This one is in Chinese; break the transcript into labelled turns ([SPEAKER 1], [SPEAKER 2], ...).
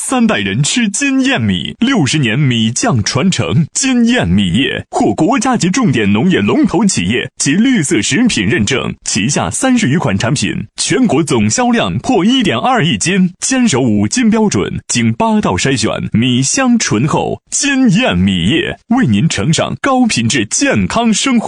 [SPEAKER 1] 3代人吃金燕米，60年米酱传承。金燕米业获国家级重点农业龙头企业及绿色食品认证，旗下30余款产品，全国总销量破1.2亿斤，坚守5金标准，经8道筛选，米香醇厚。金燕米业为您呈上高品质健康生活。